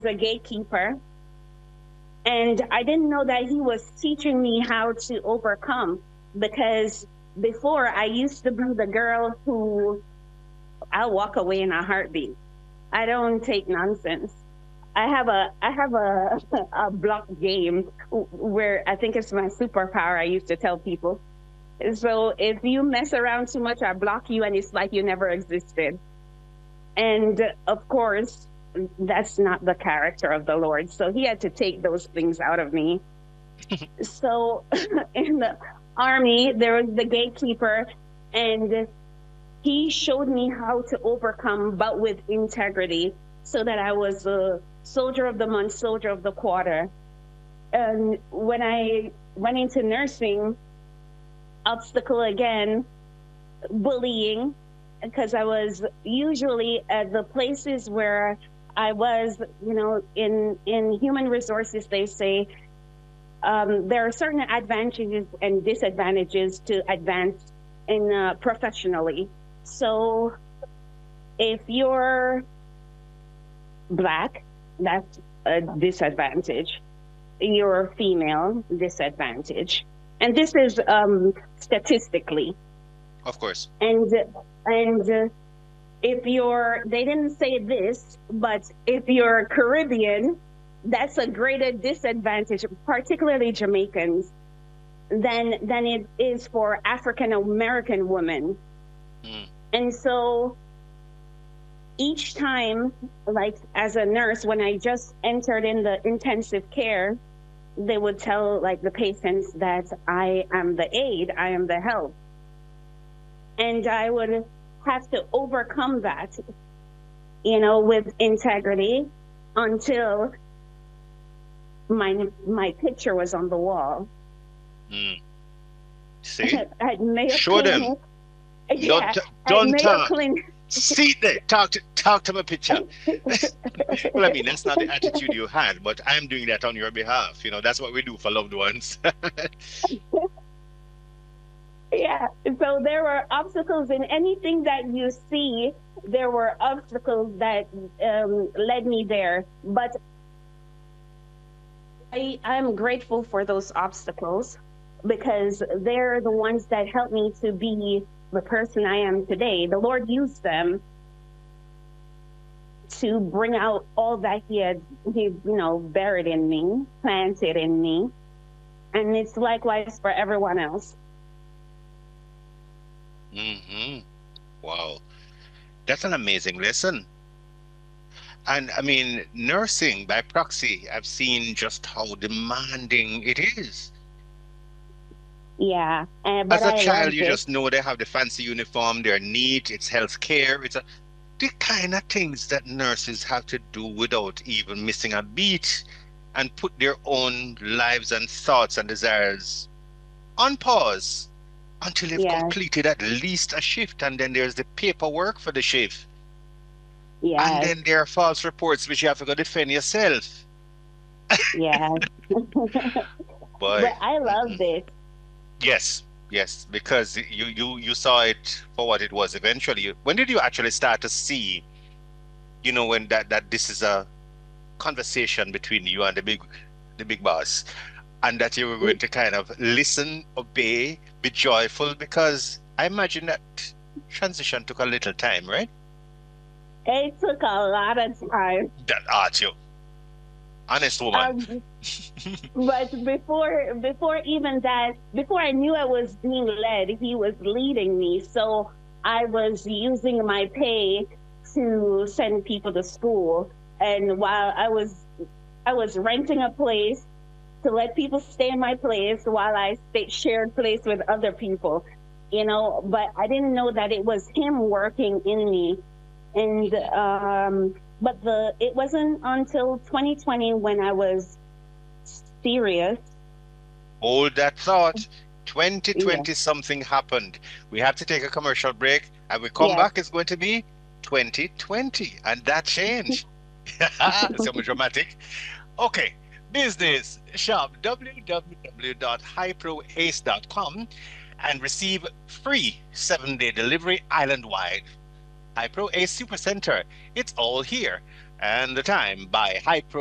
the gatekeeper. And I didn't know that he was teaching me how to overcome, because before I used to be the girl who I'll walk away in a heartbeat. I don't take nonsense. I have a a block game where I think it's my superpower. I used to tell people. So if you mess around too much, I block you, and it's like you never existed. And of course, that's not the character of the Lord. So he had to take those things out of me. So in the army, there was the gatekeeper, and he showed me how to overcome, but with integrity, so that I was a soldier of the month, soldier of the quarter. And when I went into nursing, obstacle again, bullying, because I was usually at the places where I was, in human resources, they say there are certain advantages and disadvantages to advance in professionally. So if you're Black, that's a disadvantage. You're female, disadvantage. And this is statistically. Of course. And if you're, they didn't say this, but if you're Caribbean, that's a greater disadvantage, particularly Jamaicans, than it is for African American women. Mm. And so each time, like as a nurse, when I just entered in the intensive care, they would tell like the patients that I am the aide, I am the help. And I would have to overcome that, with integrity until my picture was on the wall. Mm. See? At Mayo Show them. Clinic. Don't Yeah, at don't Mayo Clinic. see there. Talk to my picture. Well, I mean, that's not the attitude you had, but I'm doing that on your behalf. That's what we do for loved ones. Yeah. So there were obstacles in anything that you see. There were obstacles that led me there. But I'm grateful for those obstacles, because they're the ones that helped me to be the person I am today. The Lord used them to bring out all that he buried in me, planted in me. And it's likewise for everyone else. Hmm. Wow, that's an amazing lesson. And I mean, nursing by proxy, I've seen just how demanding it is. Yeah. But As a I child, loved you it. just know they have the fancy uniform, they're neat, it's healthcare, the kind of things that nurses have to do without even missing a beat and put their own lives and thoughts and desires on pause until they've Yeah. completed at least a shift. And then there's the paperwork for the shift. And Yes. then there are false reports which you have to go defend yourself. Yes. But Boy. I Mhm. loved it. Yes, yes, because you saw it for what it was eventually. When did you actually start to see, when that this is a conversation between you and the big boss, and that you were going to kind of listen, obey, be joyful? Because I imagine that transition took a little time, right? It took a lot of time. That art you, honest woman. Um, but before even that, before I knew I was being led, he was leading me. So I was using my pay to send people to school. And while I was renting a place to let people stay in my place while I shared place with other people, but I didn't know that it was him working in me. And but the it wasn't until 2020 when I was serious. Hold that thought. Yeah. 2020 something happened. We have to take a commercial break, and we come Yes. back, it's going to be 2020, and that changed. So much dramatic. Okay, business shop www.hyproace.com and receive free 7-day delivery island wide. Hypro Ace Supercenter, it's all here. and the time by Hype